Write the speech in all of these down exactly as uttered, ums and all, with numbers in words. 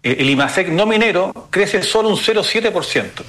el IMASEC no minero crece solo un cero coma siete por ciento.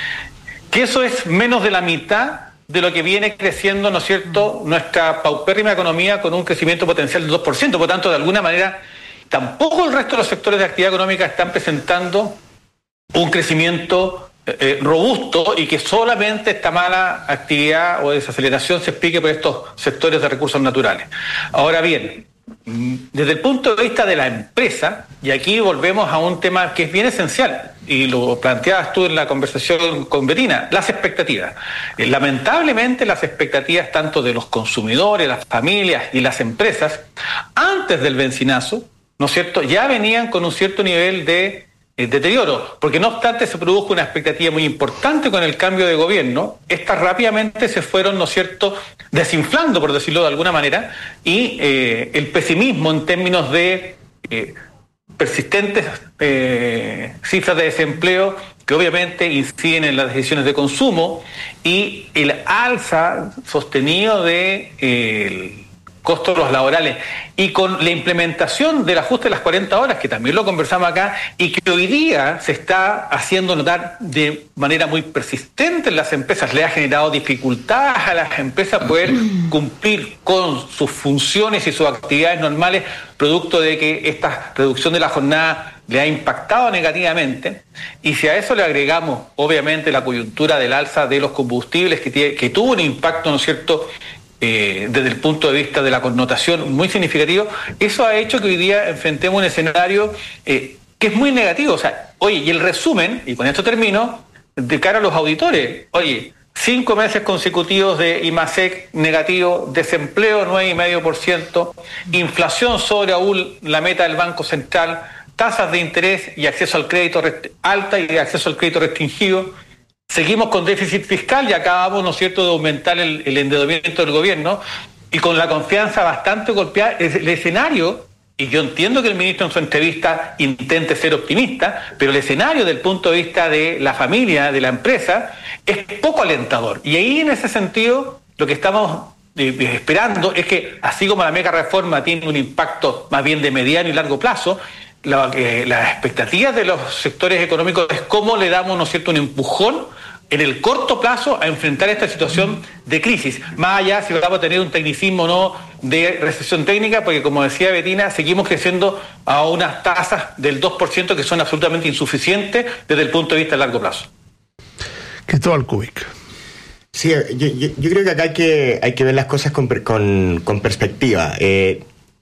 Que eso es menos de la mitad de lo que viene creciendo, ¿no es cierto?, nuestra paupérrima economía con un crecimiento potencial del dos por ciento. Por tanto, de alguna manera, tampoco el resto de los sectores de actividad económica están presentando un crecimiento eh, robusto, y que solamente esta mala actividad o desaceleración se explique por estos sectores de recursos naturales. Ahora bien, desde el punto de vista de la empresa, y aquí volvemos a un tema que es bien esencial, y lo planteabas tú en la conversación con Betina, las expectativas. Eh, lamentablemente las expectativas tanto de los consumidores, las familias y las empresas, antes del bencinazo, ¿no es cierto?, ya venían con un cierto nivel de eh, deterioro, porque no obstante se produjo una expectativa muy importante con el cambio de gobierno. Estas rápidamente se fueron, ¿no es cierto?, desinflando, por decirlo de alguna manera, y eh, el pesimismo en términos de eh, persistentes eh, cifras de desempleo que obviamente inciden en las decisiones de consumo, y el alza sostenido de eh, el costos de los laborales, y con la implementación del ajuste de las cuarenta horas, que también lo conversamos acá, y que hoy día se está haciendo notar de manera muy persistente en las empresas, le ha generado dificultades a las empresas poder cumplir con sus funciones y sus actividades normales, producto de que esta reducción de la jornada le ha impactado negativamente. Y si a eso le agregamos, obviamente, la coyuntura del alza de los combustibles, que, tiene, que tuvo un impacto, ¿no es cierto?, Eh, desde el punto de vista de la connotación muy significativo, eso ha hecho que hoy día enfrentemos un escenario eh, que es muy negativo. O sea, oye, y el resumen, y con esto termino, de cara a los auditores, oye, cinco meses consecutivos de IMASEC negativo, desempleo nueve coma cinco por ciento, inflación sobre aún la meta del Banco Central, tasas de interés y acceso al crédito rest- alta y de acceso al crédito restringido. Seguimos con déficit fiscal y acabamos, ¿no es cierto?, de aumentar el, el endeudamiento del gobierno, y con la confianza bastante golpeada. El escenario, y yo entiendo que el ministro en su entrevista intente ser optimista, pero el escenario del punto de vista de la familia, de la empresa, es poco alentador. Y ahí, en ese sentido, lo que estamos eh, esperando es que, así como la mega reforma tiene un impacto más bien de mediano y largo plazo, La, eh, las expectativas de los sectores económicos es cómo le damos, ¿no es cierto?, un empujón en el corto plazo a enfrentar esta situación de crisis, más allá si vamos a tener un tecnicismo o no de recesión técnica, porque, como decía Betina, seguimos creciendo a unas tasas del dos por ciento que son absolutamente insuficientes desde el punto de vista a largo plazo. Cristóbal Kubik. Sí, yo, yo, yo creo que acá hay que, hay que ver las cosas con, con, con perspectiva. Eh,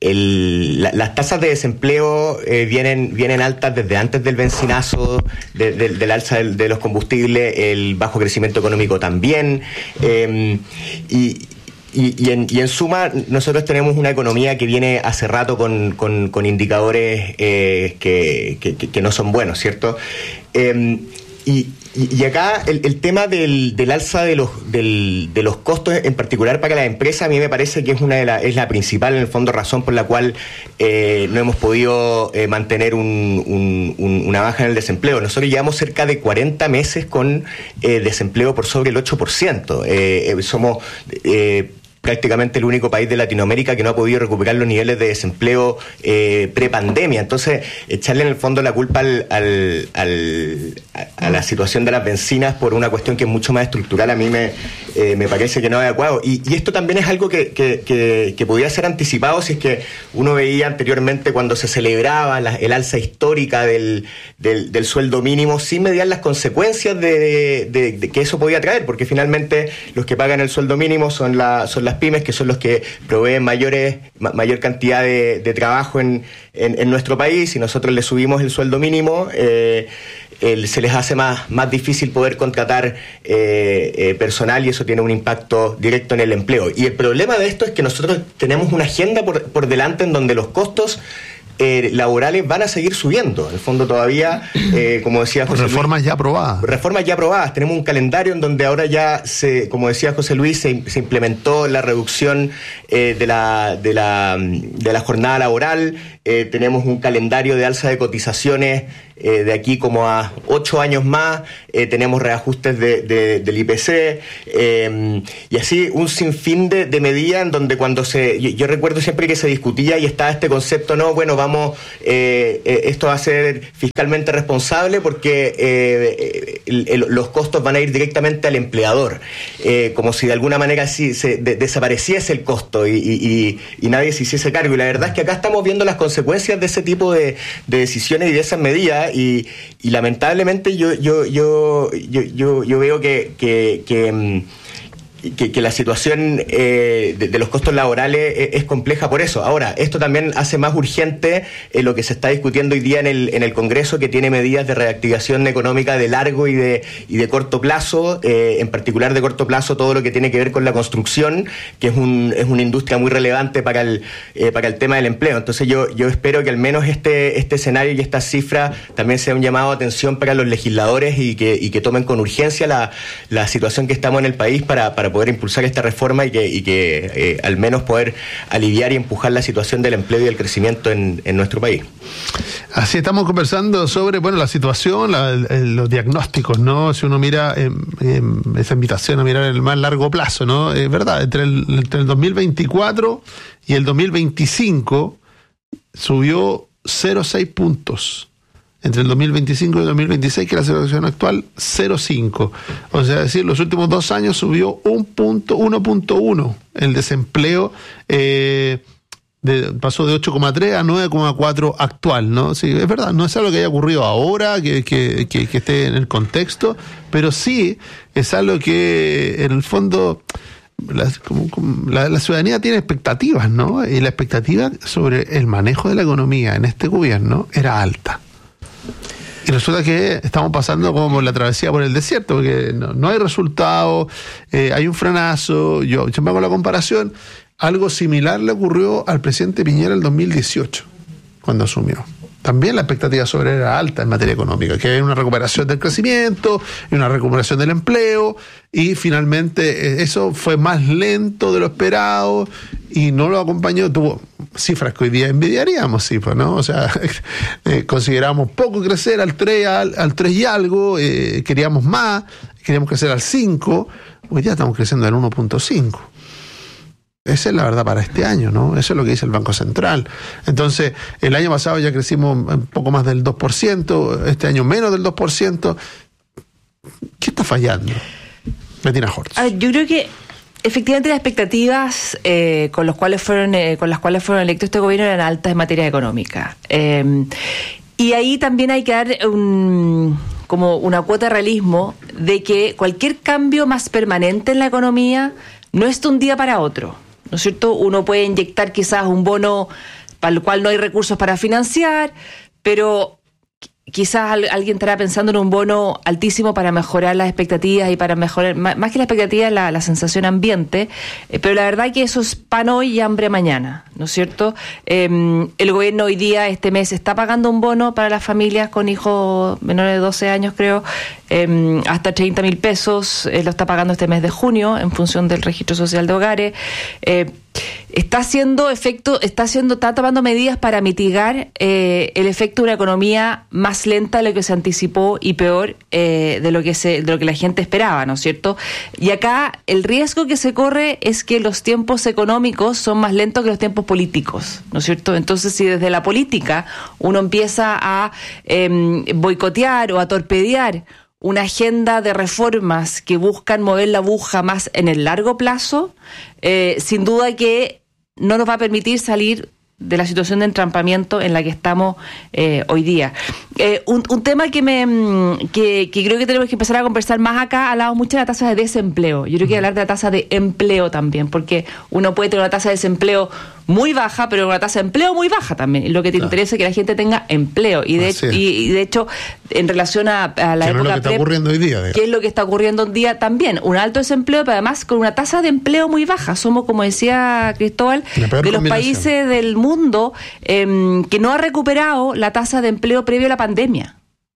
El, la, las tasas de desempleo eh, vienen vienen altas desde antes del bencinazo, de, de, del alza de, de los combustibles, el bajo crecimiento económico también, eh, y, y, y, en, y en suma nosotros tenemos una economía que viene hace rato con, con, con indicadores eh, que, que, que no son buenos, ¿cierto? Eh, y Y acá el, el tema del, del alza de los del, de los costos, en particular para la empresa, a mí me parece que es una de la, es la principal, en el fondo, razón por la cual eh, no hemos podido eh, mantener un, un, un, una baja en el desempleo. Nosotros llevamos cerca de cuarenta meses con eh, desempleo por sobre el ocho por ciento. Eh, eh, somos... Eh, prácticamente el único país de Latinoamérica que no ha podido recuperar los niveles de desempleo eh, prepandemia. Entonces, echarle en el fondo la culpa al, al, al, a, a la situación de las bencinas por una cuestión que es mucho más estructural, a mí me, eh, me parece que no es adecuado. Y, y esto también es algo que, que, que, que podía ser anticipado si es que uno veía anteriormente cuando se celebraba la, el alza histórica del, del, del sueldo mínimo, sin mediar las consecuencias de, de, de que eso podía traer, porque finalmente los que pagan el sueldo mínimo son, la, son las pymes, que son los que proveen mayores ma, mayor cantidad de, de trabajo en, en, en nuestro país. Y nosotros les subimos el sueldo mínimo, eh, el, se les hace más, más difícil poder contratar eh, eh, personal, y eso tiene un impacto directo en el empleo. Y el problema de esto es que nosotros tenemos una agenda por, por delante en donde los costos Eh, laborales van a seguir subiendo. En el fondo todavía, eh, como decía José Luis, reformas ya aprobadas. Reformas ya aprobadas. Tenemos un calendario en donde ahora ya se, como decía José Luis, se, se implementó la reducción eh, de la de la de la jornada laboral. eh, tenemos un calendario de alza de cotizaciones eh, de aquí como a ocho años más, eh, tenemos reajustes de, de, del I P C, eh, y así un sinfín de, de medidas en donde cuando se, yo, yo recuerdo siempre que se discutía y estaba este concepto, no, bueno, vamos, eh, eh, esto va a ser fiscalmente responsable porque eh, el, el, los costos van a ir directamente al empleador, eh, como si de alguna manera sí, se de, desapareciese el costo y, y, y nadie se hiciese cargo. Y la verdad es que acá estamos viendo las consecuencias de ese tipo de, de decisiones y de esas medidas, y, y lamentablemente yo yo yo yo yo, yo veo que que, que Que, que la situación eh, de, de los costos laborales es, es compleja por eso. Ahora, esto también hace más urgente eh, lo que se está discutiendo hoy día en el, en el Congreso, que tiene medidas de reactivación económica de largo y de, y de corto plazo, eh, en particular de corto plazo todo lo que tiene que ver con la construcción, que es, un, es una industria muy relevante para el, eh, para el tema del empleo. Entonces yo, yo espero que al menos este, este escenario y estas cifras también sea un llamado de atención para los legisladores y que, y que tomen con urgencia la, la situación que estamos en el país para, para poder impulsar esta reforma y que, y que eh, al menos poder aliviar y empujar la situación del empleo y del crecimiento en, en nuestro país. Así estamos conversando sobre, bueno, la situación, la, el, los diagnósticos, ¿no? Si uno mira eh, eh, esa invitación a mirar en el más largo plazo, ¿no? Es verdad, entre el, entre el dos mil veinticuatro y el dos mil veinticinco subió cero coma seis puntos. Entre el dos mil veinticinco y el dos mil veintiséis, que es la situación actual, cero coma cinco. O sea, es decir, los últimos dos años subió un punto, uno punto uno. El desempleo eh, de, pasó de ocho coma tres a nueve coma cuatro actual, ¿no? Sí, es verdad, no es algo que haya ocurrido ahora, que, que, que, que esté en el contexto, pero sí es algo que, en el fondo, La, como, como, la, la ciudadanía tiene expectativas, ¿no? Y la expectativa sobre el manejo de la economía en este gobierno era alta. Y resulta que estamos pasando como la travesía por el desierto, porque no, no hay resultado, eh, hay un frenazo. Yo siempre hago la comparación. Algo similar le ocurrió al presidente Piñera en el dos mil dieciocho, cuando asumió. También la expectativa sobre él era alta en materia económica, que hay una recuperación del crecimiento y una recuperación del empleo, y finalmente eso fue más lento de lo esperado y no lo acompañó. Tuvo cifras que hoy día envidiaríamos, sí, pues, ¿no? O sea, eh, consideramos poco crecer al tres, al, al tres y algo, eh, queríamos más, queríamos crecer al cinco, hoy día estamos creciendo al uno punto cinco. Esa es la verdad para este año, ¿no? Eso es lo que dice el Banco Central. Entonces, el año pasado ya crecimos un poco más del dos por ciento, este año menos del dos por ciento. ¿Qué está fallando? Bettina Hortz. Ah, yo creo que efectivamente las expectativas eh, con los cuales fueron eh, con las cuales fueron electos este gobierno eran altas en materia económica. Eh, y ahí también hay que dar un, como una cuota de realismo de que cualquier cambio más permanente en la economía no es de un día para otro, ¿no es cierto? Uno puede inyectar quizás un bono para el cual no hay recursos para financiar, pero quizás alguien estará pensando en un bono altísimo para mejorar las expectativas y para mejorar, más que la expectativa, la, la sensación ambiente, eh, pero la verdad que eso es pan hoy y hambre mañana, ¿no es cierto? Eh, el gobierno hoy día, este mes, está pagando un bono para las familias con hijos menores de doce años, creo, eh, hasta treinta mil pesos, eh, lo está pagando este mes de junio en función del registro social de hogares. Eh, está haciendo efecto, está haciendo, está tomando medidas para mitigar eh, el efecto de una economía más lenta de lo que se anticipó y peor eh, de lo que se, de lo que la gente esperaba, ¿no es cierto? Y acá el riesgo que se corre es que los tiempos económicos son más lentos que los tiempos políticos, ¿no es cierto? Entonces, si desde la política uno empieza a eh, boicotear o a torpedear una agenda de reformas que buscan mover la aguja más en el largo plazo, eh, sin duda que no nos va a permitir salir de la situación de entrampamiento en la que estamos eh, hoy día. Eh, un, un tema que me que, que creo que tenemos que empezar a conversar más acá, hablamos mucho de la tasa de desempleo. Yo creo que hablar de la tasa de empleo también, porque uno puede tener una tasa de desempleo muy baja, pero una tasa de empleo muy baja también. Y lo que te claro. interesa es que la gente tenga empleo. Y de, hecho, y, y de hecho, en relación a, a la que época no es lo que está ocurriendo hoy día. ¿Qué es lo que está ocurriendo hoy día también? Un alto desempleo, pero además con una tasa de empleo muy baja. Somos, como decía Cristóbal, de los países del mundo eh, que no ha recuperado la tasa de empleo previo a la pandemia.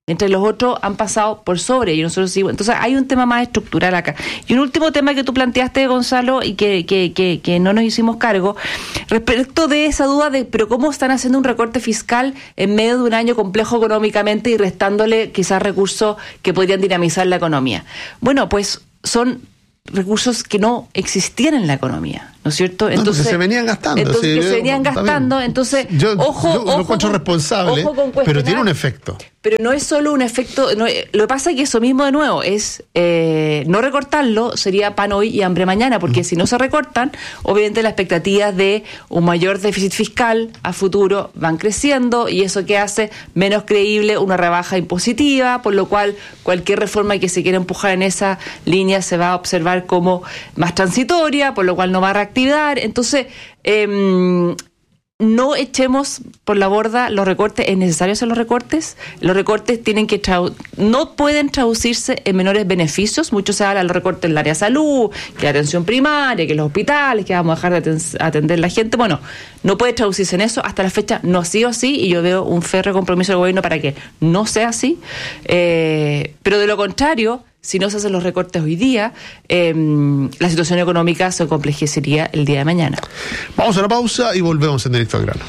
mientras los otros han pasado por sobre y nosotros sí. Entonces hay un tema más estructural acá. Y un último tema que tú planteaste, Gonzalo, y que, que, que, que no nos hicimos cargo, respecto de esa duda de, pero ¿cómo están haciendo un recorte fiscal en medio de un año complejo económicamente y restándole quizás recursos que podrían dinamizar la economía? Bueno, pues son recursos que no existían en la economía, ¿no es cierto? Entonces no, se venían gastando. Entonces, sí, que se venían gastando, entonces, yo, ojo, yo ojo lo encuentro con, responsable, ojo con pero tiene un efecto. Pero no es solo un efecto, no, lo que pasa es que eso mismo de nuevo es, eh, no recortarlo sería pan hoy y hambre mañana, porque mm. si no se recortan, obviamente las expectativas de un mayor déficit fiscal a futuro van creciendo y eso que hace menos creíble una rebaja impositiva, por lo cual cualquier reforma que se quiera empujar en esa línea se va a observar como más transitoria, por lo cual no va a reactivar. Entonces, eh, no echemos por la borda los recortes. ¿Es necesario hacer los recortes? Los recortes tienen que tradu- no pueden traducirse en menores beneficios. Mucho se habla de los recortes en el área de salud, que la atención primaria, que los hospitales, que vamos a dejar de aten- atender a la gente. Bueno, no puede traducirse en eso. Hasta la fecha no ha sido así y yo veo un férreo compromiso del gobierno para que no sea así. Eh, pero de lo contrario, si no se hacen los recortes hoy día, eh, la situación económica se complejecería el día de mañana. Vamos a la pausa y volvemos en Directo al Grano.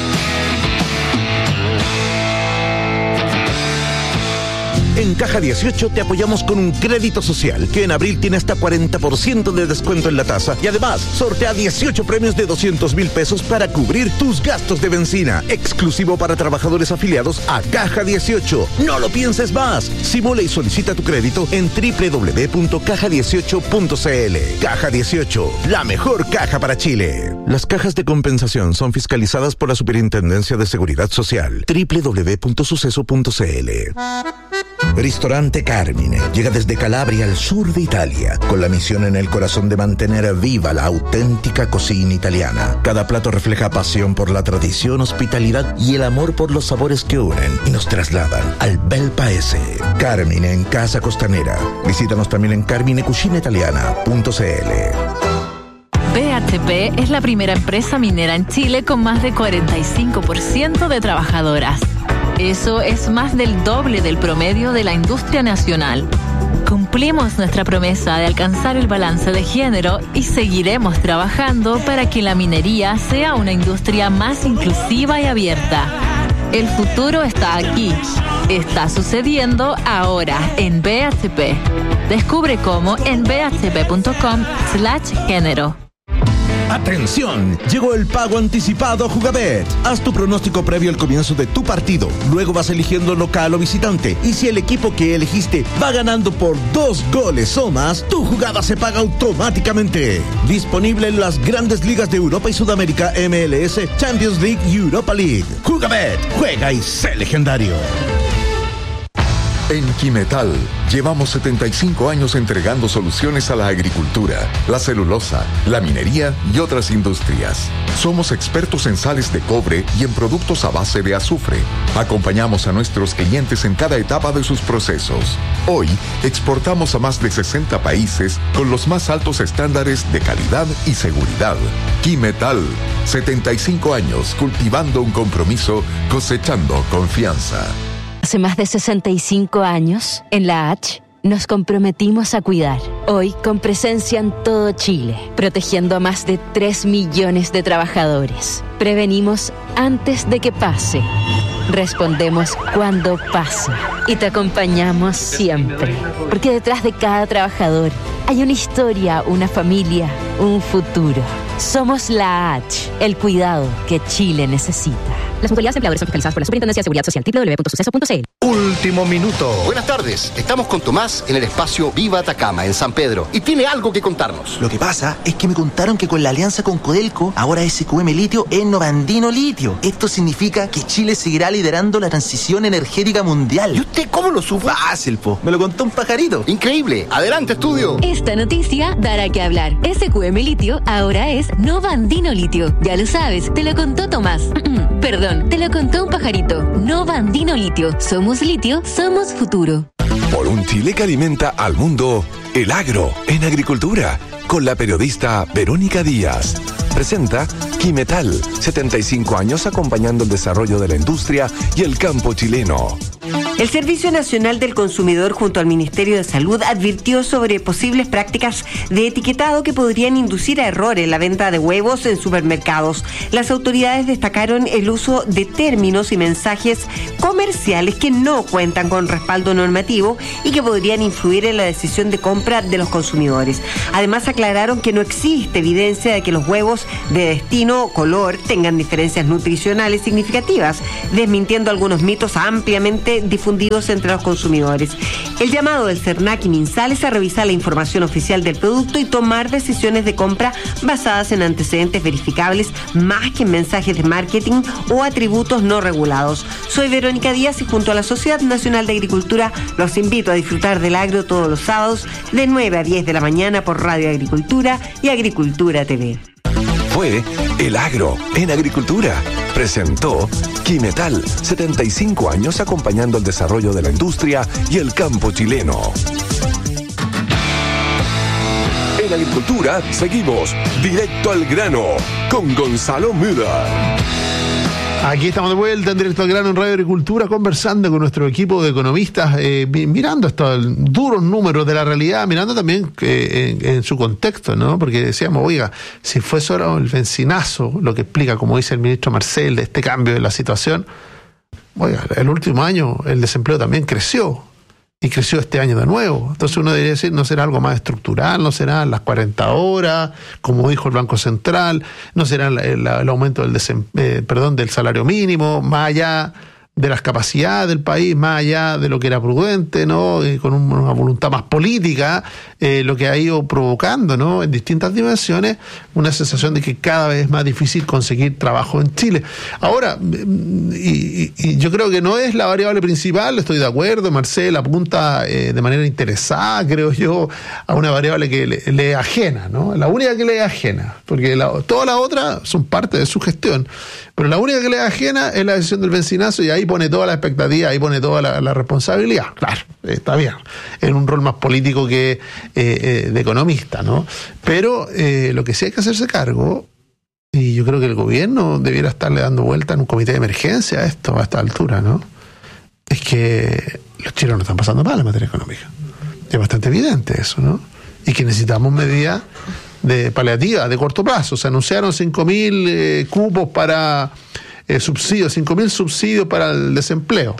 En Caja dieciocho te apoyamos con un crédito social que en abril tiene hasta cuarenta por ciento de descuento en la tasa y además sortea dieciocho premios de doscientos mil pesos para cubrir tus gastos de benzina, exclusivo para trabajadores afiliados a Caja dieciocho. No lo pienses más. Simula y solicita tu crédito en doble u doble u doble u punto caja dieciocho punto c l. Caja dieciocho, la mejor caja para Chile. Las cajas de compensación son fiscalizadas por la Superintendencia de Seguridad Social. doble u doble u doble u punto suceso punto c l. Ristorante Carmine llega desde Calabria al sur de Italia, con la misión en el corazón de mantener viva la auténtica cocina italiana. Cada plato refleja pasión por la tradición, hospitalidad y el amor por los sabores que unen y nos trasladan al bel paese. Carmine en Casa Costanera. Visítanos también en carmine cucina italiana punto c l. B H P es la primera empresa minera en Chile con más de cuarenta y cinco por ciento de trabajadoras. Eso es más del doble del promedio de la industria nacional. Cumplimos nuestra promesa de alcanzar el balance de género y seguiremos trabajando para que la minería sea una industria más inclusiva y abierta. El futuro está aquí. Está sucediendo ahora en B H P. Descubre cómo en b h p punto com slash género. ¡Atención! Llegó el pago anticipado a Jugabet. Haz tu pronóstico previo al comienzo de tu partido. Luego vas eligiendo local o visitante. Y si el equipo que elegiste va ganando por dos goles o más, tu jugada se paga automáticamente. Disponible en las grandes ligas de Europa y Sudamérica, M L S, Champions League y Europa League. Jugabet, juega y sé legendario. En Quimetal llevamos setenta y cinco años entregando soluciones a la agricultura, la celulosa, la minería y otras industrias. Somos expertos en sales de cobre y en productos a base de azufre. Acompañamos a nuestros clientes en cada etapa de sus procesos. Hoy exportamos a más de sesenta países con los más altos estándares de calidad y seguridad. Quimetal, setenta y cinco años cultivando un compromiso, cosechando confianza. Hace más de sesenta y cinco años, en la H, nos comprometimos a cuidar. Hoy, con presencia en todo Chile, protegiendo a más de tres millones de trabajadores. Prevenimos antes de que pase. Respondemos cuando pase. Y te acompañamos siempre. Porque detrás de cada trabajador hay una historia, una familia, un futuro. Somos la H, el cuidado que Chile necesita. Las mutualidades empleadores son fiscalizadas por la Superintendencia de Seguridad Social. doble u doble u doble u punto suceso punto c l. Último minuto. Buenas tardes. Estamos con Tomás en el espacio Viva Atacama, en San Pedro. Y tiene algo que contarnos. Lo que pasa es que me contaron que con la alianza con Codelco, ahora S Q M Litio es Novandino Litio. Esto significa que Chile seguirá liderando la transición energética mundial. ¿Y usted cómo lo supo? Fácil, po. Me lo contó un pajarito. Increíble. Adelante, estudio. Esta noticia dará que hablar. S Q M Litio ahora es Novandino Litio. Ya lo sabes, te lo contó Tomás. Perdón, te lo contó un pajarito. Novandino Litio. Somos litio, somos futuro. Por un Chile que alimenta al mundo, el agro en agricultura, con la periodista Verónica Díaz. Presenta Quimetal, setenta y cinco años acompañando el desarrollo de la industria y el campo chileno. El Servicio Nacional del Consumidor junto al Ministerio de Salud advirtió sobre posibles prácticas de etiquetado que podrían inducir a error en la venta de huevos en supermercados. Las autoridades destacaron el uso de términos y mensajes comerciales que no cuentan con respaldo normativo y que podrían influir en la decisión de compra de los consumidores. Además, aclararon que no existe evidencia de que los huevos de destino o color tengan diferencias nutricionales significativas, desmintiendo algunos mitos ampliamente difundidos entre los consumidores. El llamado del CERNAC y MinSal es a revisar la información oficial del producto y tomar decisiones de compra basadas en antecedentes verificables más que en mensajes de marketing o atributos no regulados. Soy Verónica Díaz y junto a la Sociedad Nacional de Agricultura los invito a disfrutar del agro todos los sábados de nueve a diez de la mañana por Radio Agricultura y Agricultura T V. Fue El Agro en Agricultura. Presentó Quimetal, setenta y cinco años acompañando el desarrollo de la industria y el campo chileno. En Agricultura seguimos directo al grano con Gonzalo Müller. Aquí estamos de vuelta en Directo al Grano en Radio Agricultura, conversando con nuestro equipo de economistas, eh, mirando estos duros números de la realidad, mirando también eh, en, en su contexto, ¿no? Porque decíamos, oiga, si fue solo el bencinazo lo que explica, como dice el ministro Marcel, de este cambio de la situación, oiga, el último año el desempleo también creció. Y creció este año de nuevo. Entonces uno debería decir, ¿no será algo más estructural? ¿No serán las cuarenta horas, como dijo el Banco Central? ¿No será el, el, el aumento del, desem, eh, perdón, del salario mínimo, más allá de las capacidades del país, más allá de lo que era prudente, ¿no? Eh, con un, una voluntad más política, eh, lo que ha ido provocando, ¿no? En distintas dimensiones, una sensación de que cada vez es más difícil conseguir trabajo en Chile. Ahora, y, y, y yo creo que no es la variable principal, estoy de acuerdo, Marcel apunta eh, de manera interesada, creo yo, a una variable que le, le es ajena, ¿no? La única que le es ajena, porque la, todas las otras son parte de su gestión, pero la única que le es ajena es la decisión del bencinazo, y ahí pone toda la expectativa, ahí pone toda la, la responsabilidad. Claro, está bien, en un rol más político que eh, eh, de economista, ¿no? Pero eh, lo que sí hay que hacerse cargo, y yo creo que el gobierno debiera estarle dando vuelta en un comité de emergencia a esto, a esta altura, ¿no? Es que los chilenos no están pasando mal en materia económica. Es bastante evidente eso, ¿no? Y que necesitamos medidas de paliativas, de corto plazo. Se anunciaron cinco mil eh, cupos para eh, subsidios, cinco mil subsidios para el desempleo.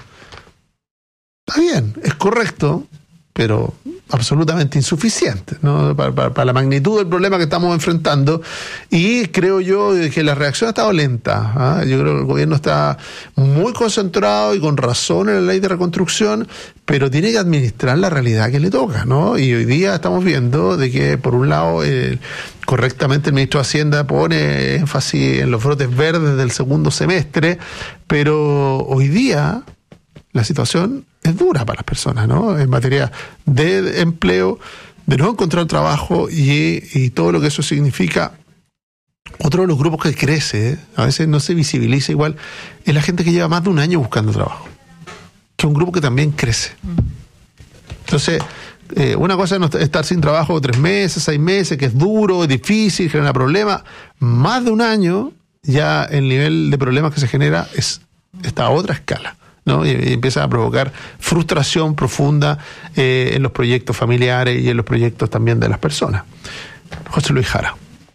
Está bien, es correcto, pero absolutamente insuficiente, ¿no? Para, para, para la magnitud del problema que estamos enfrentando, y creo yo que la reacción ha estado lenta, ¿ah? Yo creo que el gobierno está muy concentrado y con razón en la ley de reconstrucción, pero tiene que administrar la realidad que le toca, ¿no? Y hoy día estamos viendo de que, por un lado, eh, correctamente el ministro de Hacienda pone énfasis en los brotes verdes del segundo semestre, pero hoy día la situación es dura para las personas, ¿no? En materia de empleo, de no encontrar trabajo y, y todo lo que eso significa. Otro de los grupos que crece, ¿eh? A veces no se visibiliza igual, es la gente que lleva más de un año buscando trabajo, que es un grupo que también crece. Entonces, eh, una cosa es no estar sin trabajo tres meses, seis meses, que es duro, es difícil, genera problemas. Más de un año, ya el nivel de problemas que se genera es está a otra escala, ¿no? Y, y empieza a provocar frustración profunda eh, en los proyectos familiares y en los proyectos también de las personas. José Luis Jara.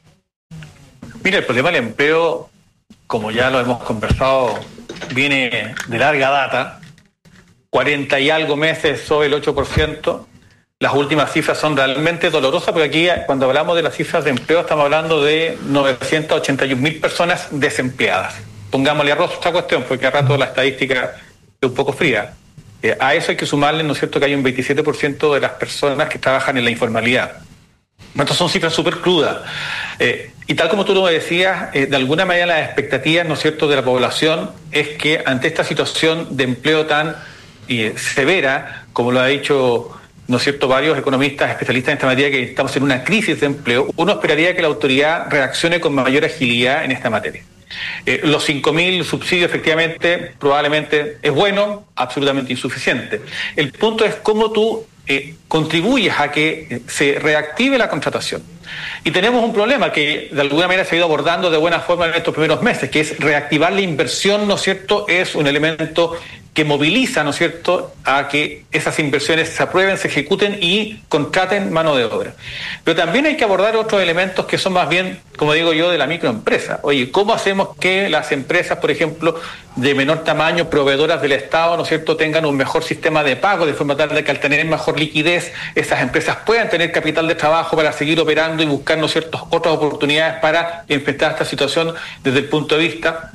Mira, el problema del empleo, como ya lo hemos conversado, viene de larga data, cuarenta y algo meses sobre el ocho por ciento. Las últimas cifras son realmente dolorosas, porque aquí, cuando hablamos de las cifras de empleo, estamos hablando de novecientas ochenta y un mil personas desempleadas. Pongámosle arroz a esta cuestión, porque a rato la estadística es un poco fría. Eh, a eso hay que sumarle, ¿no es cierto?, que hay un veintisiete por ciento de las personas que trabajan en la informalidad. Estas son cifras súper crudas. Eh, y tal como tú lo decías, eh, de alguna manera las expectativas, ¿no es cierto?, de la población es que ante esta situación de empleo tan eh, severa, como lo ha dicho, ¿no es cierto?, varios economistas especialistas en esta materia, que estamos en una crisis de empleo, uno esperaría que la autoridad reaccione con mayor agilidad en esta materia. Eh, los cinco mil subsidios efectivamente probablemente es bueno, absolutamente insuficiente. El punto es cómo tú eh, contribuyes a que se reactive la contratación. Y tenemos un problema que de alguna manera se ha ido abordando de buena forma en estos primeros meses, que es reactivar la inversión, ¿no es cierto?, es un elemento que moviliza, ¿no es cierto?, a que esas inversiones se aprueben, se ejecuten y contraten mano de obra. Pero también hay que abordar otros elementos que son más bien, como digo yo, de la microempresa. Oye, ¿cómo hacemos que las empresas, por ejemplo, de menor tamaño, proveedoras del Estado, ¿no es cierto?, tengan un mejor sistema de pago, de forma tal de que al tener mejor liquidez, esas empresas puedan tener capital de trabajo para seguir operando y buscar, ¿no es cierto?, otras oportunidades para enfrentar esta situación desde el punto de vista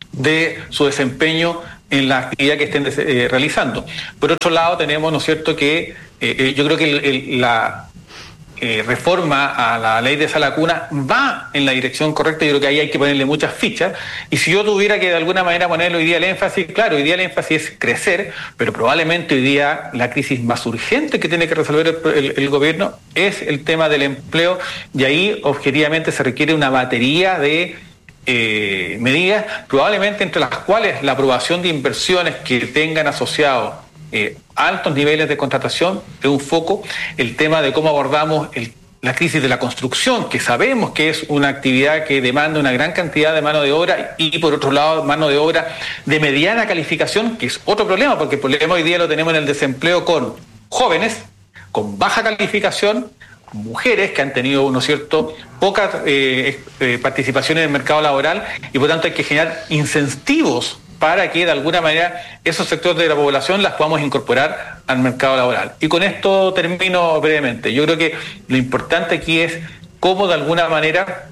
de su desempeño en la actividad que estén eh, realizando. Por otro lado, tenemos, ¿no es cierto?, que eh, yo creo que el, el, la eh, reforma a la ley de sala cuna va en la dirección correcta. Yo creo que ahí hay que ponerle muchas fichas. Y si yo tuviera que de alguna manera ponerle hoy día el énfasis, claro, hoy día el énfasis es crecer, pero probablemente hoy día la crisis más urgente que tiene que resolver el, el, el gobierno es el tema del empleo, y ahí objetivamente se requiere una batería de Eh, medidas, probablemente entre las cuales la aprobación de inversiones que tengan asociados eh, altos niveles de contratación es un foco, el tema de cómo abordamos el, la crisis de la construcción, que sabemos que es una actividad que demanda una gran cantidad de mano de obra, y por otro lado mano de obra de mediana calificación, que es otro problema, porque el problema hoy día lo tenemos en el desempleo con jóvenes, con baja calificación, mujeres que han tenido, ¿no es cierto?, poca eh, eh, participación en el mercado laboral, y por tanto hay que generar incentivos para que de alguna manera esos sectores de la población las podamos incorporar al mercado laboral. Y con esto termino brevemente. Yo creo que lo importante aquí es cómo de alguna manera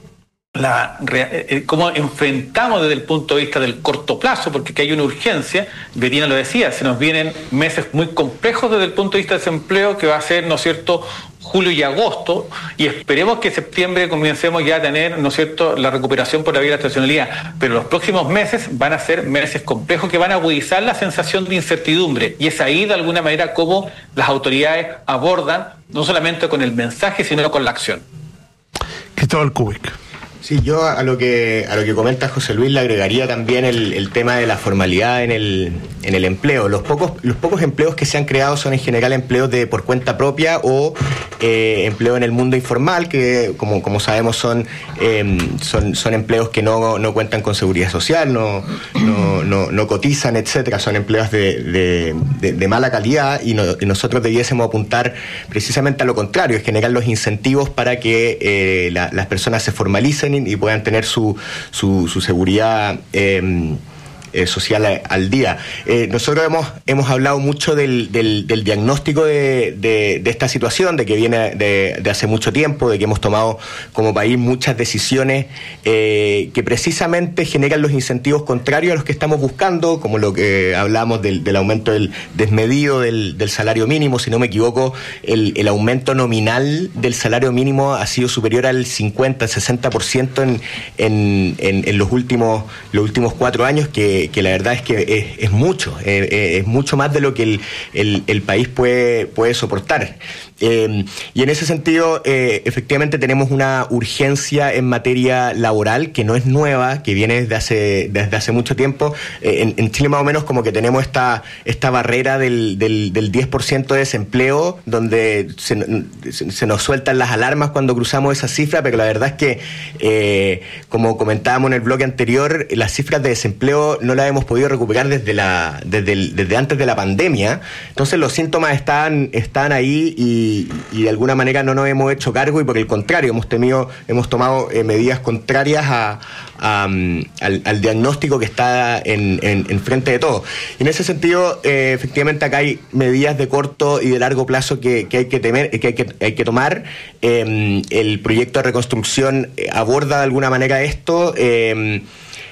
La, eh, cómo enfrentamos desde el punto de vista del corto plazo, porque que hay una urgencia. Betina lo decía, se nos vienen meses muy complejos desde el punto de vista del desempleo, que va a ser, ¿no es cierto?, julio y agosto, y esperemos que en septiembre comencemos ya a tener, ¿no es cierto?, la recuperación por la vía de la estacionalidad, pero los próximos meses van a ser meses complejos que van a agudizar la sensación de incertidumbre, y es ahí de alguna manera cómo las autoridades abordan, no solamente con el mensaje, sino con la acción. Cristóbal Kubik. Sí, yo a lo que a lo que comenta José Luis le agregaría también el, el tema de la formalidad en el en el empleo. Los pocos los pocos empleos que se han creado son en general empleos de por cuenta propia o eh, empleo en el mundo informal, que como como sabemos son eh, son son empleos que no no cuentan con seguridad social, no no no, no cotizan, etcétera. Son empleos de de, de, de mala calidad, y, no, y nosotros debiésemos apuntar precisamente a lo contrario, es generar los incentivos para que eh, la, las personas se formalicen y puedan tener su, su, su seguridad eh, eh, social a, al día. Eh, nosotros hemos hemos hablado mucho del, del, del diagnóstico de, de, de esta situación, de que viene de, de hace mucho tiempo, de que hemos tomado como país muchas decisiones eh, que precisamente generan los incentivos contrarios a los que estamos buscando, como lo que hablamos del, del aumento del desmedido del, del salario mínimo. Si no me equivoco, el, el aumento nominal del salario mínimo ha sido superior al cincuenta, sesenta por ciento en, en, en, en los últimos los últimos cuatro años, que Que, que la verdad es que es, es mucho, eh, es mucho más de lo que el, el, el país puede, puede soportar. Eh, y en ese sentido, eh, efectivamente tenemos una urgencia en materia laboral que no es nueva, que viene desde hace, desde hace mucho tiempo. Eh, en, en Chile más o menos como que tenemos esta, esta barrera del, del, del diez por ciento de desempleo, donde se, se nos sueltan las alarmas cuando cruzamos esa cifra, pero la verdad es que, eh, como comentábamos en el bloque anterior, las cifras de desempleo no las hemos podido recuperar desde la desde, el, desde antes de la pandemia. Entonces los síntomas están, están ahí, y Y, y de alguna manera no nos hemos hecho cargo, y por el contrario hemos tenido, hemos tomado eh, medidas contrarias a, a, um, al, al diagnóstico que está en, en, en frente de todos. Y en ese sentido, eh, efectivamente acá hay medidas de corto y de largo plazo que, que hay que temer, que hay que, hay que tomar. Eh, el proyecto de reconstrucción aborda de alguna manera esto. Eh,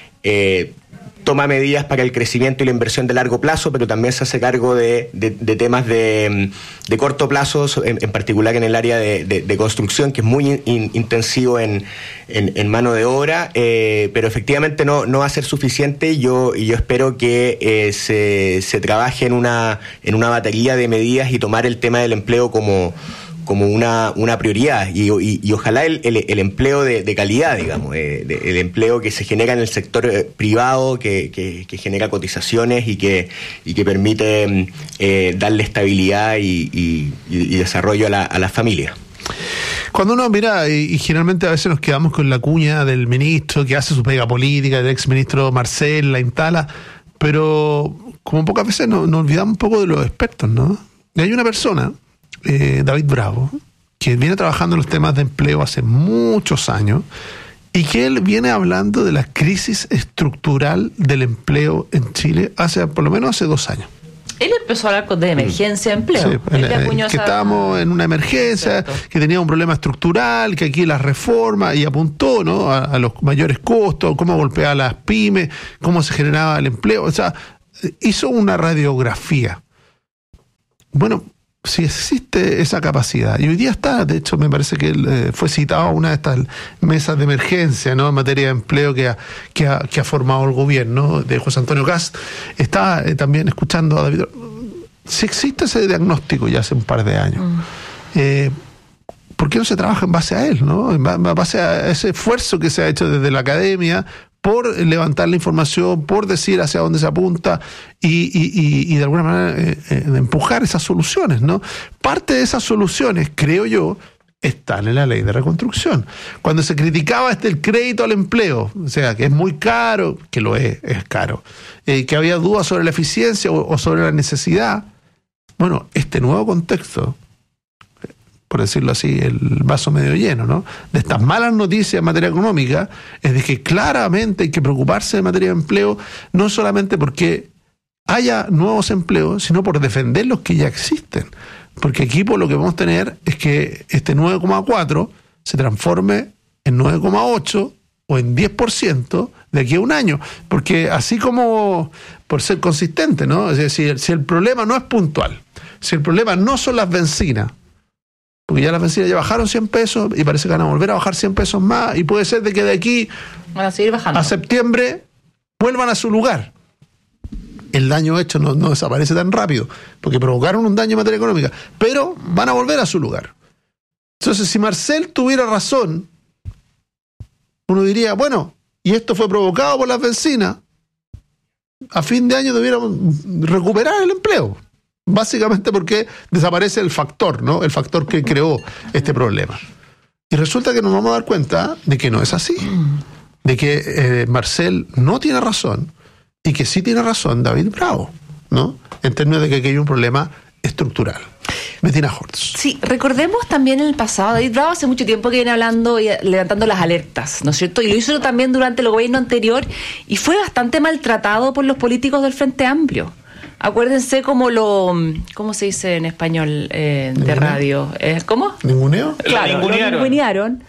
eh, toma medidas para el crecimiento y la inversión de largo plazo, pero también se hace cargo de, de, de temas de, de corto plazo, en, en particular en el área de, de, de construcción, que es muy in, intensivo en, en, en mano de obra, eh, pero efectivamente no, no va a ser suficiente, y yo, y yo espero que eh, se, se trabaje en una, en una batería de medidas y tomar el tema del empleo como como una, una prioridad y, y, y ojalá el, el, el empleo de, de calidad, digamos, eh, de, el empleo que se genera en el sector eh, privado, que, que, que genera cotizaciones y que, y que permite eh, darle estabilidad y, y, y desarrollo a la, a la familia. Cuando uno mira, y, y generalmente a veces nos quedamos con la cuña del ministro que hace su pega política, del ex ministro Marcel, la instala, pero como pocas veces nos, nos olvidamos un poco de los expertos, ¿no? Y hay una persona, eh, David Bravo, que viene trabajando en los temas de empleo hace muchos años y que él viene hablando de la crisis estructural del empleo en Chile hace, por lo menos hace dos años. Él empezó a hablar con de emergencia de empleo. Sí, el, que esa... estábamos en una emergencia, exacto, que tenía un problema estructural, que aquí la reforma, y apuntó, ¿no?, a, a los mayores costos, cómo golpeaba a las pymes, cómo se generaba el empleo. O sea, hizo una radiografía. Bueno, si existe esa capacidad, y hoy día está, de hecho me parece que él eh, fue citado a una de estas mesas de emergencia, ¿no?, en materia de empleo que ha, que ha, que ha formado el gobierno de José Antonio Kast. Está eh, también escuchando a David. Si existe ese diagnóstico ya hace un par de años, mm. eh, ¿por qué no se trabaja en base a él, ¿no?, en base a ese esfuerzo que se ha hecho desde la academia por levantar la información, por decir hacia dónde se apunta y, y, y, y de alguna manera eh, eh, empujar esas soluciones, ¿no? Parte de esas soluciones, creo yo, están en la ley de reconstrucción. Cuando se criticaba este el crédito al empleo, o sea, que es muy caro, que lo es, es caro, eh, que había dudas sobre la eficiencia o, o sobre la necesidad, bueno, este nuevo contexto, por decirlo así, el vaso medio lleno, ¿no?, de estas malas noticias en materia económica, es de que claramente hay que preocuparse en materia de empleo, no solamente porque haya nuevos empleos, sino por defender los que ya existen. Porque aquí por lo que vamos a tener es que este nueve coma cuatro se transforme en nueve coma ocho o en diez por ciento de aquí a un año. Porque así como, por ser consistente, ¿no?, es decir, si el problema no es puntual, si el problema no son las bencinas, porque ya las bencinas ya bajaron cien pesos y parece que van a volver a bajar cien pesos más, y puede ser de que de aquí van a seguir bajando. A septiembre vuelvan a su lugar. El daño hecho no, no desaparece tan rápido, porque provocaron un daño en materia económica, pero van a volver a su lugar. Entonces, si Marcel tuviera razón, uno diría, bueno, y esto fue provocado por las bencinas, a fin de año debiéramos recuperar el empleo. Básicamente porque desaparece el factor, ¿no?, el factor que creó este problema. Y resulta que nos vamos a dar cuenta de que no es así, de que eh, Marcel no tiene razón y que sí tiene razón David Bravo, ¿no?, en términos de que aquí hay un problema estructural. Bettina Hortz. Sí, recordemos también en el pasado, David Bravo hace mucho tiempo que viene hablando y levantando las alertas, ¿no es cierto? Y lo hizo también durante el gobierno anterior y fue bastante maltratado por los políticos del Frente Amplio. Acuérdense cómo lo... ¿Cómo se dice en español eh, de radio? Eh, ¿Cómo? ¿Ninguneo? Claro, lo ningunearon.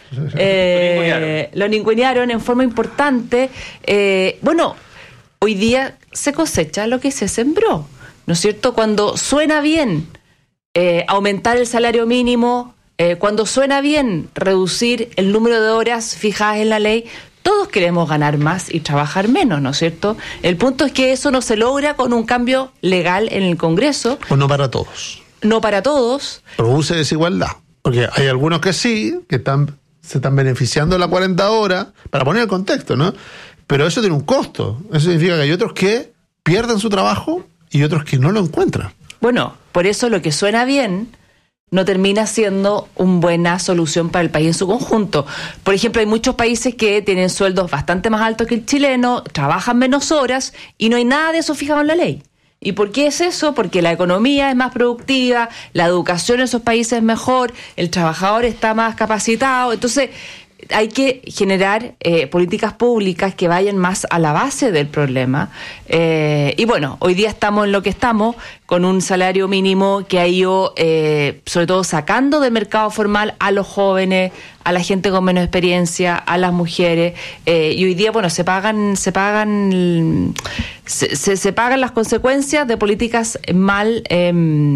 Eh, lo ningunearon en forma importante. Eh, bueno, hoy día se cosecha lo que se sembró, ¿no es cierto? Cuando suena bien eh, aumentar el salario mínimo, eh, cuando suena bien reducir el número de horas fijadas en la ley, todos queremos ganar más y trabajar menos, ¿no es cierto? El punto es que eso no se logra con un cambio legal en el Congreso. O no para todos. No para todos. Produce desigualdad, porque hay algunos que sí, que están, se están beneficiando de las cuarenta horas, para poner el contexto, ¿no? Pero eso tiene un costo. Eso significa que hay otros que pierden su trabajo y otros que no lo encuentran. Bueno, por eso lo que suena bien no termina siendo una buena solución para el país en su conjunto. Por ejemplo, hay muchos países que tienen sueldos bastante más altos que el chileno, trabajan menos horas y no hay nada de eso fijado en la ley. ¿Y por qué es eso? Porque la economía es más productiva, la educación en esos países es mejor, el trabajador está más capacitado. Entonces, hay que generar eh, políticas públicas que vayan más a la base del problema. Eh, y bueno, hoy día estamos en lo que estamos, con un salario mínimo que ha ido, eh, sobre todo, sacando del mercado formal a los jóvenes, a la gente con menos experiencia, a las mujeres. Eh, y hoy día, bueno, se pagan, se pagan, se, se, se pagan las consecuencias de políticas mal eh,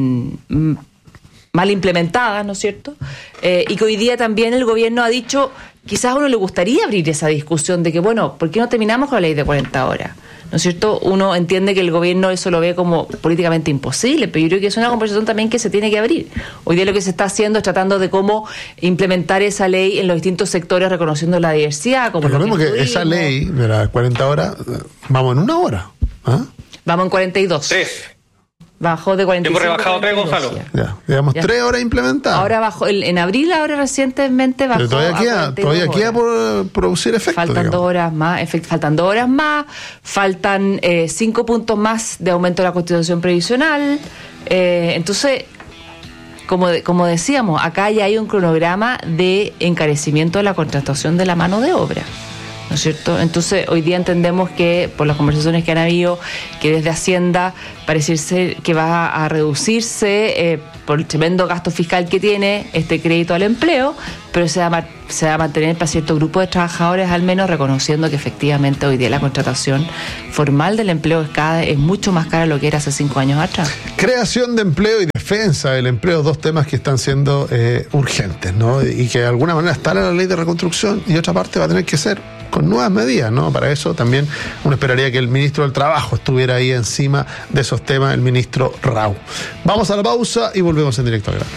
mal implementadas, ¿no es cierto? Eh, y que hoy día también el gobierno ha dicho, quizás a uno le gustaría abrir esa discusión de que, bueno, ¿por qué no terminamos con la ley de cuarenta horas? ¿no es cierto? Uno entiende que el gobierno eso lo ve como políticamente imposible, pero yo creo que es una conversación también que se tiene que abrir. Hoy día lo que se está haciendo es tratando de cómo implementar esa ley en los distintos sectores, reconociendo la diversidad. Como Recordemos que, que esa ley de las cuarenta horas, vamos en una hora. ¿Ah? Vamos en cuarenta y dos. Tres. Bajó de cuarenta y cinco. Hemos rebajado tres, Gonzalo. Ya, digamos, Ya. tres horas implementadas. Ahora bajó, el- en abril, ahora recientemente bajó. Pero todavía a queda, cuarenta y dos todavía queda horas. por producir efecto. Faltan digamos. dos horas más, efect- faltan dos horas más, faltan eh, cinco puntos más de aumento de la constitución previsional. Eh, entonces, como, de- como decíamos, acá ya hay un cronograma de encarecimiento de la contratación de la mano de obra. ¿No es cierto? Entonces, hoy día entendemos que, por las conversaciones que han habido, que desde Hacienda parece que va a reducirse eh, por el tremendo gasto fiscal que tiene este crédito al empleo, pero se va, a, ma- se va a mantener para cierto grupo de trabajadores, al menos reconociendo que efectivamente hoy día la contratación formal del empleo es, cada, es mucho más cara de lo que era hace cinco años atrás. Creación de empleo y defensa del empleo, dos temas que están siendo eh, urgentes, ¿no? Y que de alguna manera está en la ley de reconstrucción y otra parte va a tener que ser con nuevas medidas, ¿no? Para eso también uno esperaría que el ministro del Trabajo estuviera ahí encima de esos temas, el ministro Rau. Vamos a la pausa y volvemos en directo al grano.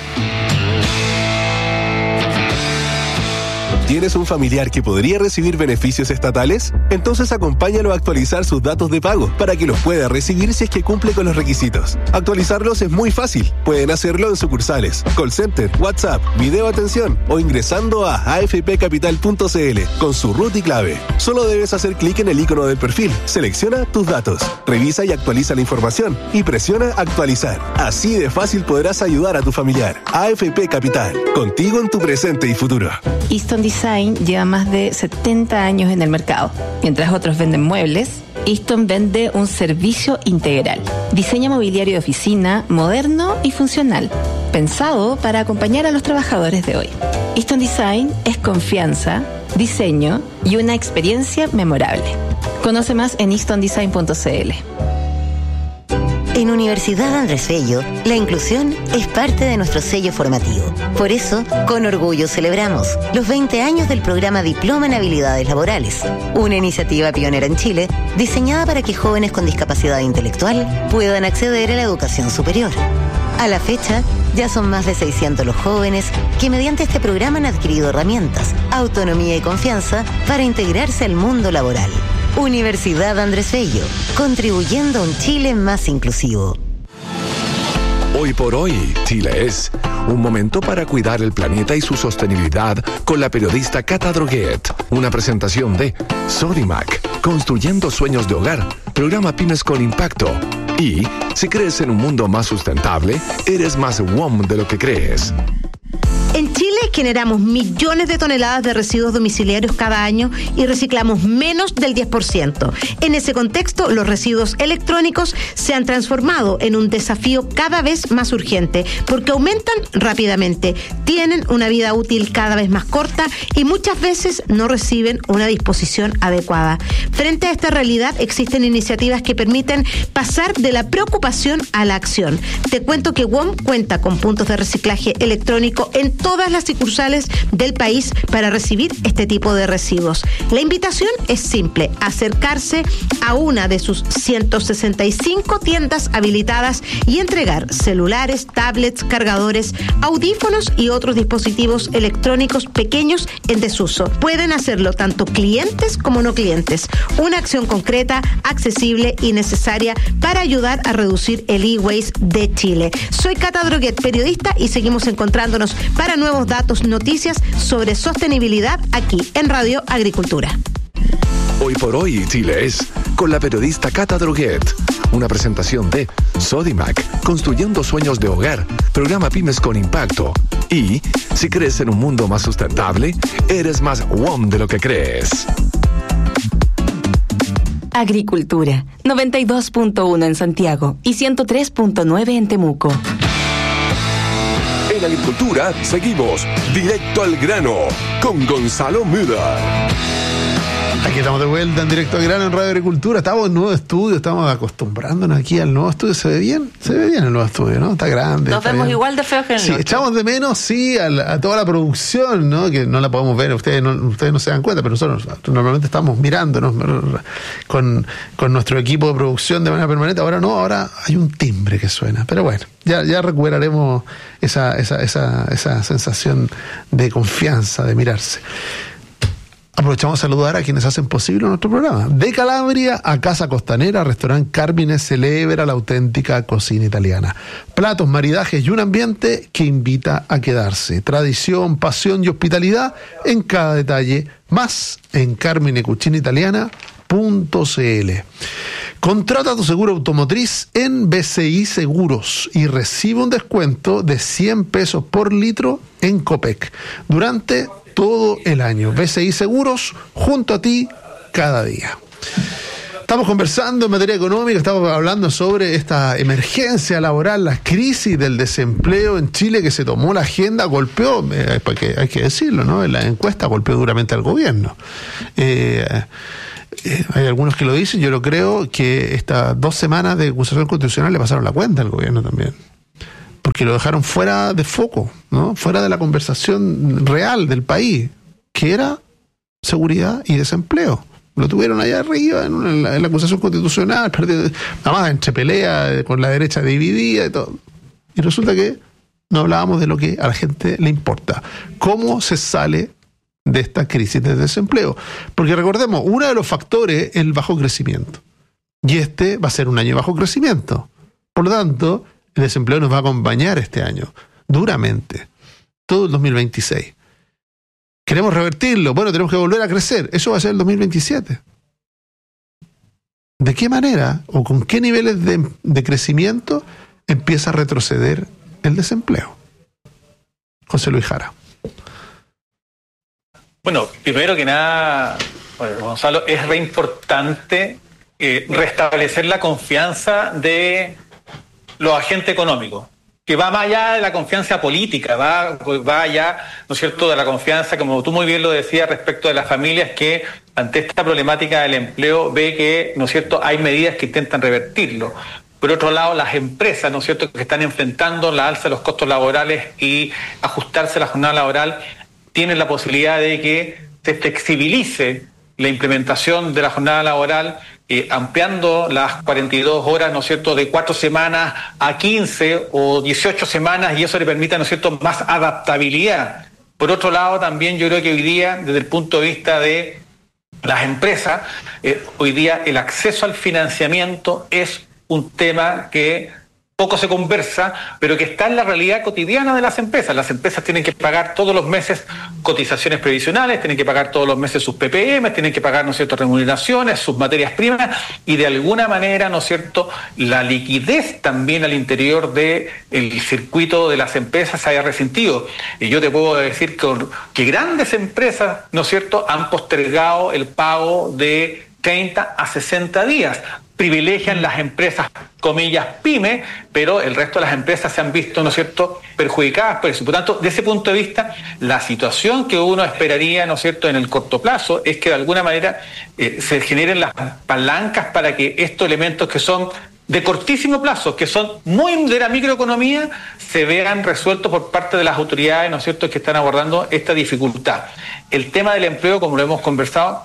¿Tienes un familiar que podría recibir beneficios estatales? Entonces acompáñalo a actualizar sus datos de pago para que los pueda recibir si es que cumple con los requisitos. Actualizarlos es muy fácil. Pueden hacerlo en sucursales, call center, WhatsApp, video atención o ingresando a a f p capital punto c l con su root y clave. Solo debes hacer clic en el icono del perfil, selecciona tus datos, revisa y actualiza la información y presiona actualizar. Así de fácil podrás ayudar a tu familiar. A F P Capital, contigo en tu presente y futuro. Easton Design lleva más de setenta años en el mercado. Mientras otros venden muebles, Easton vende un servicio integral. Diseño mobiliario de oficina, moderno y funcional, pensado para acompañar a los trabajadores de hoy. Easton Design es confianza, diseño y una experiencia memorable. Conoce más en easton design punto c l. En Universidad Andrés Bello, la inclusión es parte de nuestro sello formativo. Por eso, con orgullo celebramos los veinte años del programa Diploma en Habilidades Laborales, una iniciativa pionera en Chile diseñada para que jóvenes con discapacidad intelectual puedan acceder a la educación superior. A la fecha, ya son más de seiscientos los jóvenes que mediante este programa han adquirido herramientas, autonomía y confianza para integrarse al mundo laboral. Universidad Andrés Bello, contribuyendo a un Chile más inclusivo. Hoy por hoy, Chile es un momento para cuidar el planeta y su sostenibilidad con la periodista Cata Droguet. Una presentación de Sodimac, construyendo sueños de hogar, programa Pymes con Impacto. Y si crees en un mundo más sustentable, eres más W O M de lo que crees. En Chile generamos millones de toneladas de residuos domiciliarios cada año y reciclamos menos del diez por ciento. En ese contexto, los residuos electrónicos se han transformado en un desafío cada vez más urgente porque aumentan rápidamente, tienen una vida útil cada vez más corta y muchas veces no reciben una disposición adecuada. Frente a esta realidad, existen iniciativas que permiten pasar de la preocupación a la acción. Te cuento que W O M cuenta con puntos de reciclaje electrónico en todas las sucursales del país para recibir este tipo de residuos. La invitación es simple: acercarse a una de sus ciento sesenta y cinco tiendas habilitadas y entregar celulares, tablets, cargadores, audífonos y otros dispositivos electrónicos pequeños en desuso. Pueden hacerlo tanto clientes como no clientes. Una acción concreta, accesible y necesaria para ayudar a reducir el e-waste de Chile. Soy Cata Droguet, periodista, y seguimos encontrándonos para nuevos datos, noticias sobre sostenibilidad aquí en Radio Agricultura. Hoy por hoy, Chile es con la periodista Cata Droguet. Una presentación de Sodimac, construyendo sueños de hogar, programa Pymes con Impacto. Y si crees en un mundo más sustentable, eres más W O M de lo que crees. Agricultura, noventa y dos punto uno en Santiago y ciento tres punto nueve en Temuco. En Agricultura seguimos directo al grano con Gonzalo Müller. Aquí estamos de vuelta en Directo al Grano en Radio Agricultura. Estamos en nuevo estudio, estamos acostumbrándonos aquí al nuevo estudio. ¿Se ve bien? Se ve bien el nuevo estudio, ¿no? Está grande. Nos está vemos bien. igual de feos que en el Sí, otro. echamos de menos, sí, a, la, a toda la producción, ¿no? Que no la podemos ver, ustedes no, ustedes no se dan cuenta, pero nosotros normalmente estamos mirándonos con, con nuestro equipo de producción de manera permanente. Ahora no, ahora hay un timbre que suena. Pero bueno, ya, ya recuperaremos esa, esa, esa, esa sensación de confianza, de mirarse. Aprovechamos a saludar a quienes hacen posible nuestro programa. De Calabria a Casa Costanera, Restaurante Carmine celebra la auténtica cocina italiana. Platos, maridajes y un ambiente que invita a quedarse. Tradición, pasión y hospitalidad en cada detalle. Más en carmine cucina italiana punto c l. Contrata tu seguro automotriz en B C I Seguros y recibe un descuento de cien pesos por litro en Copec durante todo el año. B C I Seguros, junto a ti cada día. Estamos conversando en materia económica, estamos hablando sobre esta emergencia laboral, la crisis del desempleo en Chile que se tomó la agenda, golpeó, eh, porque hay que decirlo, ¿no? En la encuesta golpeó duramente al gobierno. Eh, eh, hay algunos que lo dicen, yo lo creo, que estas dos semanas de acusación constitucional le pasaron la cuenta al gobierno también. Porque lo dejaron fuera de foco, ¿no? Fuera de la conversación real del país, que era seguridad y desempleo. Lo tuvieron allá arriba en, una, en, la, en la acusación constitucional, nada más entre pelea con la derecha dividida y todo. Y resulta que no hablábamos de lo que a la gente le importa. ¿Cómo se sale de esta crisis de desempleo? Porque recordemos, uno de los factores es el bajo crecimiento. Y este va a ser un año de bajo crecimiento. Por lo tanto, el desempleo nos va a acompañar este año, duramente, todo el dos mil veintiséis. ¿Queremos revertirlo? Bueno, tenemos que volver a crecer. Eso va a ser el dos mil veintisiete. ¿De qué manera o con qué niveles de, de crecimiento empieza a retroceder el desempleo? José Luis Jara. Bueno, primero que nada, bueno, Gonzalo, es re importante eh, restablecer la confianza de los agentes económicos, que va más allá de la confianza política, va, va allá, ¿no es cierto?, de la confianza, como tú muy bien lo decías, respecto de las familias que ante esta problemática del empleo ve que, ¿no es cierto?, hay medidas que intentan revertirlo. Por otro lado, las empresas, ¿no es cierto?, que están enfrentando la alza de los costos laborales y ajustarse a la jornada laboral, tienen la posibilidad de que se flexibilice la implementación de la jornada laboral, eh, ampliando las cuarenta y dos horas, ¿no es cierto?, de cuatro semanas a quince o dieciocho semanas, y eso le permite, ¿no es cierto?, más adaptabilidad. Por otro lado, también yo creo que hoy día, desde el punto de vista de las empresas, eh, hoy día el acceso al financiamiento es un tema que poco se conversa, pero que está en la realidad cotidiana de las empresas. Las empresas tienen que pagar todos los meses cotizaciones previsionales, tienen que pagar todos los meses sus P P M, tienen que pagar, ¿no es cierto?, remuneraciones, sus materias primas, y de alguna manera, ¿no es cierto?, la liquidez también al interior del circuito de las empresas se haya resentido. Y yo te puedo decir que, que grandes empresas, ¿no es cierto?, han postergado el pago de treinta a sesenta días. Privilegian las empresas, comillas, pyme, pero el resto de las empresas se han visto, ¿no es cierto?, perjudicadas por eso. Por tanto, de ese punto de vista, la situación que uno esperaría, ¿no es cierto?, en el corto plazo es que de alguna manera eh, se generen las palancas para que estos elementos que son de cortísimo plazo, que son muy de la microeconomía, se vean resueltos por parte de las autoridades, ¿no es cierto?, que están abordando esta dificultad. El tema del empleo, como lo hemos conversado,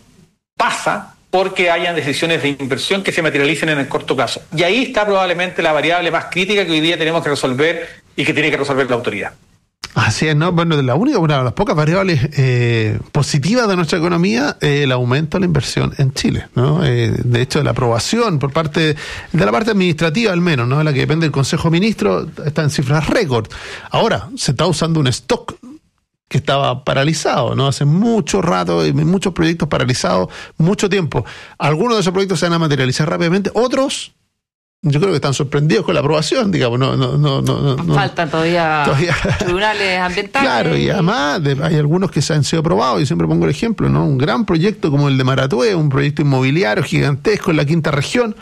pasa porque hayan decisiones de inversión que se materialicen en el corto plazo. Y ahí está probablemente la variable más crítica que hoy día tenemos que resolver y que tiene que resolver la autoridad. Así es, ¿no? Bueno, la única, una de las pocas variables eh, positivas de nuestra economía es eh, el aumento de la inversión en Chile, ¿no? Eh, de hecho, la aprobación por parte de la parte administrativa, al menos, ¿no?, la que depende del Consejo de Ministros, está en cifras récord. Ahora, se está usando un stock que estaba paralizado, ¿no? Hace mucho rato, y muchos proyectos paralizados, mucho tiempo. Algunos de esos proyectos se van a materializar rápidamente, otros, yo creo que están sorprendidos con la aprobación, digamos, no, no, no, no, no faltan todavía, todavía tribunales ambientales. Claro, y además de, hay algunos que se han sido aprobados, y siempre pongo el ejemplo, ¿no? Un gran proyecto como el de Maratue, un proyecto inmobiliario gigantesco en la quinta región,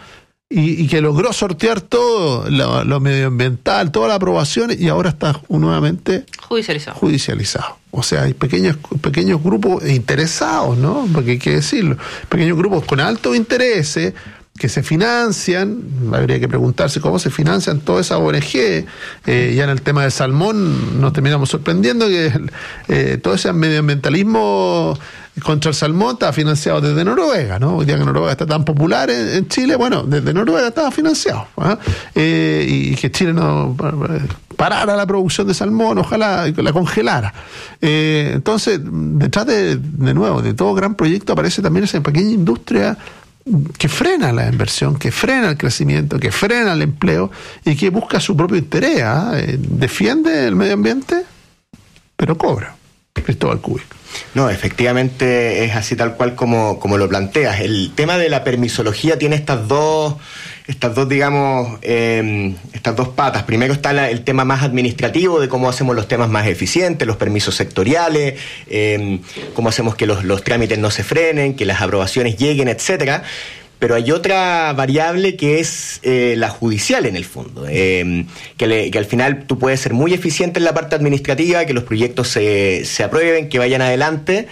y, y que logró sortear todo lo, lo medioambiental, todas las aprobaciones, y ahora está nuevamente judicializado. judicializado. O sea, hay pequeños pequeños grupos interesados, ¿no? Porque hay que decirlo, pequeños grupos con altos intereses que se financian. Habría que preguntarse cómo se financian todas esas O N G. Eh, ya en el tema del salmón nos terminamos sorprendiendo que eh, todo ese medioambientalismo contra el salmón estaba financiado desde Noruega, ¿no? Hoy día que Noruega está tan popular en, en Chile, bueno, desde Noruega estaba financiado, ¿eh? Eh, y que Chile no parara la producción de salmón, ojalá la congelara. Eh, entonces, detrás de, de nuevo, de todo gran proyecto aparece también esa pequeña industria que frena la inversión, que frena el crecimiento, que frena el empleo y que busca su propio interés, ¿eh? Defiende el medio ambiente, pero cobra. Cristóbal Cubi. No, efectivamente es así tal cual como, como lo planteas. El tema de la permisología tiene estas dos, estas dos, digamos, eh, estas dos patas. Primero está la, el tema más administrativo de cómo hacemos los temas más eficientes, los permisos sectoriales, eh, cómo hacemos que los, los trámites no se frenen, que las aprobaciones lleguen, etcétera. Pero hay otra variable que es eh, la judicial en el fondo, eh, que, le, que al final tú puedes ser muy eficiente en la parte administrativa, que los proyectos se, se aprueben, que vayan adelante,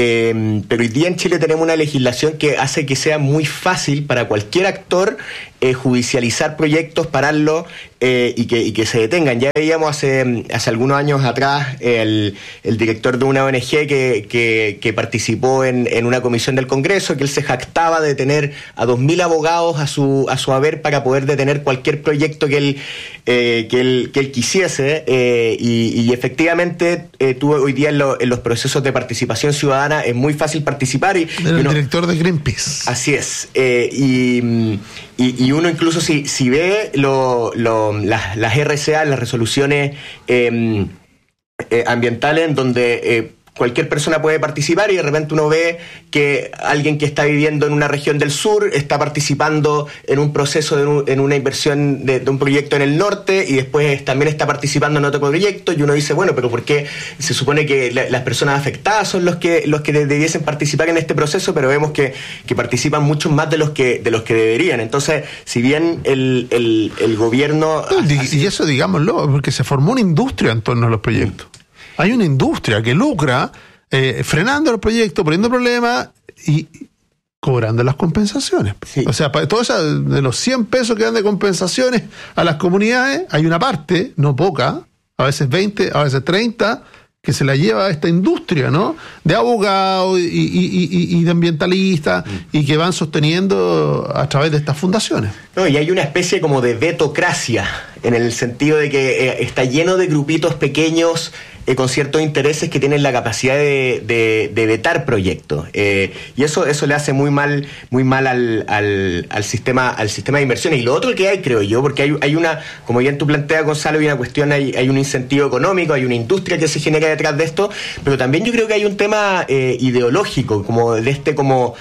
eh, pero hoy día en Chile tenemos una legislación que hace que sea muy fácil para cualquier actor eh, judicializar proyectos, pararlos eh, y, que, y que se detengan. Ya veíamos hace, hace algunos años atrás el, el director de una O N G que, que, que participó en, en una comisión del Congreso, que él se jactaba de tener a dos mil abogados a su a su haber para poder detener cualquier proyecto que él eh, que él que él quisiese eh, y, y efectivamente eh, tú hoy día en, lo, en los procesos de participación ciudadana es muy fácil participar y, el y uno, director de Greenpeace. Así es eh, y, y y uno incluso si si ve lo, lo las, las R C A, las resoluciones eh, eh, ambientales en donde eh, cualquier persona puede participar y de repente uno ve que alguien que está viviendo en una región del sur está participando en un proceso, de un, en una inversión de, de un proyecto en el norte y después también está participando en otro proyecto y uno dice, bueno, pero ¿por qué se supone que la, las personas afectadas son los que los que debiesen participar en este proceso? Pero vemos que, que participan muchos más de los que de los que deberían. Entonces, si bien el, el, el gobierno... No, y, y eso digámoslo, porque se formó una industria en torno a los proyectos. Hay una industria que lucra eh, frenando el proyecto, poniendo problemas y cobrando las compensaciones. Sí. O sea, para todo eso, de los cien pesos que dan de compensaciones a las comunidades, hay una parte, no poca, a veces veinte, a veces treinta, que se la lleva a esta industria, ¿no? De abogados y, y, y, y de ambientalistas mm. y que van sosteniendo a través de estas fundaciones. No, y hay una especie como de vetocracia, en el sentido de que eh, está lleno de grupitos pequeños Eh, con ciertos intereses que tienen la capacidad de, de, de vetar proyectos eh, y eso eso le hace muy mal muy mal al, al, al sistema al sistema de inversiones. Y lo otro que hay, creo yo, porque hay, hay una, como bien tú planteas, Gonzalo, hay una cuestión, hay, hay un incentivo económico, hay una industria que se genera detrás de esto, pero también yo creo que hay un tema eh, ideológico, como de este como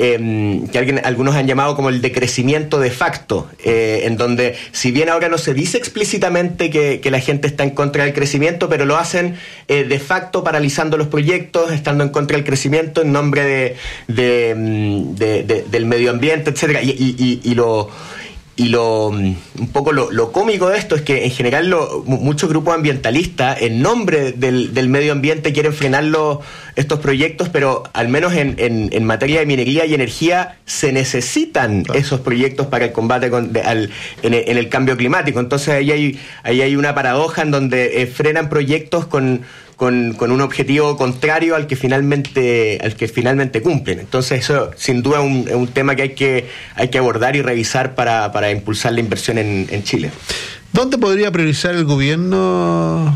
eh, que alguien, algunos han llamado como el decrecimiento de facto, eh, en donde si bien ahora no se dice explícitamente que, que la gente está en contra del crecimiento, pero lo hacen Eh, de facto paralizando los proyectos, estando en contra del crecimiento en nombre de, de, de, de del medio ambiente, etcétera. Y, y, y, y lo y lo un poco lo, lo cómico de esto es que en general lo, muchos grupos ambientalistas en nombre del, del medio ambiente quieren frenar los, estos proyectos, pero al menos en, en, en materia de minería y energía se necesitan claro. esos proyectos para el combate con, de, al, en, el, en el cambio climático. Entonces ahí hay, ahí hay una paradoja en donde eh, frenan proyectos con Con, con un objetivo contrario al que finalmente al que finalmente cumplen. Entonces eso sin duda es un, un tema que hay que hay que abordar y revisar para, para impulsar la inversión en, en Chile. ¿Dónde podría priorizar el gobierno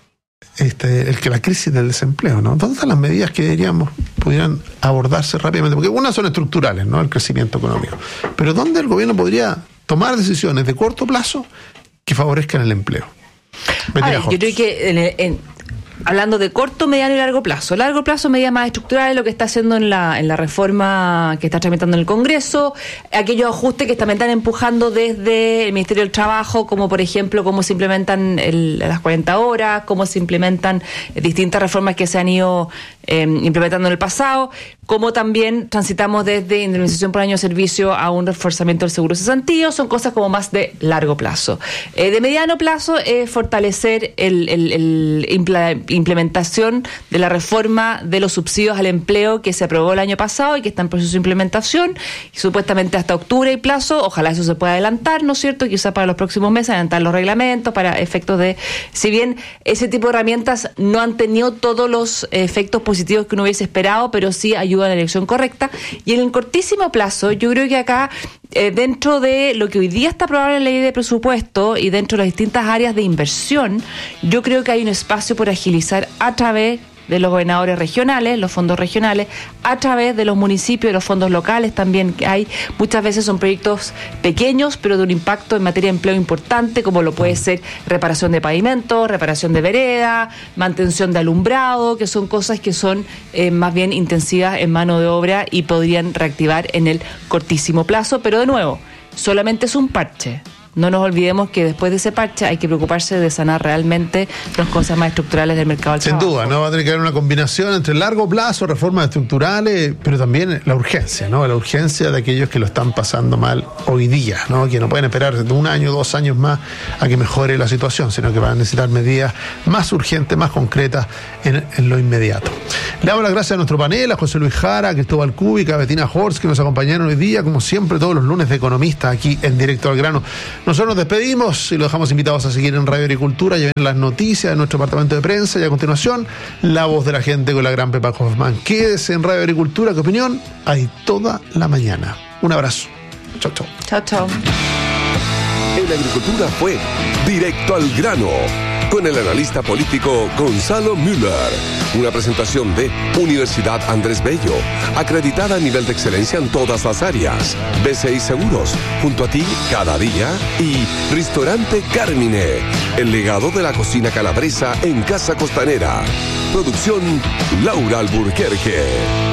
este, el que la crisis del desempleo, ¿no? ¿Dónde están las medidas que diríamos pudieran abordarse rápidamente? Porque unas son estructurales, ¿no? El crecimiento económico. Pero ¿dónde el gobierno podría tomar decisiones de corto plazo que favorezcan el empleo? Ver, yo creo que en, en hablando de corto, mediano y largo plazo. Largo plazo, medidas más estructurales, lo que está haciendo en la en la reforma que está tramitando en el Congreso, aquellos ajustes que también están empujando desde el Ministerio del Trabajo, como por ejemplo cómo se implementan el, las cuarenta horas, cómo se implementan distintas reformas que se han ido eh, implementando en el pasado, como también transitamos desde indemnización por año de servicio a un reforzamiento del seguro cesantío. Son cosas como más de largo plazo. Eh, de mediano plazo es eh, fortalecer el, el, el impla, implementación de la reforma de los subsidios al empleo que se aprobó el año pasado y que está en proceso de implementación, y supuestamente hasta octubre hay plazo. Ojalá eso se pueda adelantar, ¿no es cierto? Quizá para los próximos meses adelantar los reglamentos para efectos de, si bien ese tipo de herramientas no han tenido todos los efectos positivos que uno hubiese esperado, pero sí ayuda a la elección correcta. Y en el cortísimo plazo, yo creo que acá, eh, dentro de lo que hoy día está aprobado en la ley de presupuesto y dentro de las distintas áreas de inversión, yo creo que hay un espacio por agilizar a través de los gobernadores regionales, los fondos regionales, a través de los municipios, de los fondos locales también, que hay muchas veces son proyectos pequeños, pero de un impacto en materia de empleo importante, como lo puede ser reparación de pavimentos, reparación de vereda, mantención de alumbrado, que son cosas que son eh, más bien intensivas en mano de obra y podrían reactivar en el cortísimo plazo, pero de nuevo, solamente es un parche. No nos olvidemos que después de ese parche hay que preocuparse de sanar realmente las cosas más estructurales del mercado del Sin trabajo. duda, ¿no? Va a tener que haber una combinación entre largo plazo, reformas estructurales, pero también la urgencia, ¿no? La urgencia de aquellos que lo están pasando mal hoy día, ¿no? Que no pueden esperar un año, dos años más a que mejore la situación, sino que van a necesitar medidas más urgentes, más concretas en, en lo inmediato. Le damos las gracias a nuestro panel, a José Luis Jara, a Cristóbal Cúbica, a Bettina Horst, que nos acompañaron hoy día, como siempre, todos los lunes de Economistas, aquí en Directo al Grano. Nosotros nos despedimos y los dejamos invitados a seguir en Radio Agricultura. Ya ven las noticias de nuestro departamento de prensa y a continuación, la voz de la gente con la gran Pepa Hoffman. Quédese en Radio Agricultura, ¿qué opinión? Hay toda la mañana. Un abrazo. Chau, chau. Chao, chao. En Agricultura fue Directo al Grano, con el analista político Gonzalo Müller. Una presentación de Universidad Andrés Bello, acreditada a nivel de excelencia en todas las áreas. B C I Seguros, junto a ti cada día. Y Ristorante Carmine, el legado de la cocina calabresa en Casa Costanera. Producción Laura Alburquerque.